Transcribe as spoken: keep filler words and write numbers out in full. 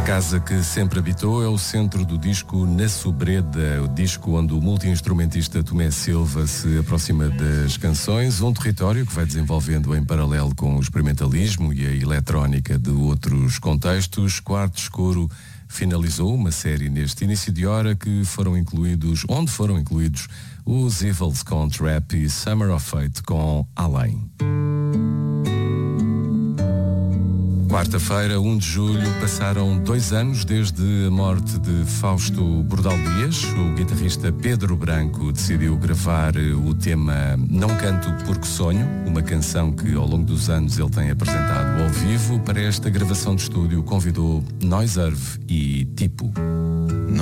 casa que sempre habitou é o centro do disco Na Sobreda, o disco onde o multi-instrumentista Tomé Silva se aproxima das canções, um território que vai desenvolvendo em paralelo com o experimentalismo e a eletrónica de outros contextos. Quarto Escuro finalizou uma série neste início de hora que foram incluídos, onde foram incluídos os Evils com Trap e Summer of Fate com Além. Quarta-feira, um de julho, passaram dois anos desde a morte de Fausto Bordal Dias. O guitarrista Pedro Branco decidiu gravar o tema Não Canto Porque Sonho, uma canção que ao longo dos anos ele tem apresentado ao vivo. Para esta gravação de estúdio convidou Noiserve e Tipo.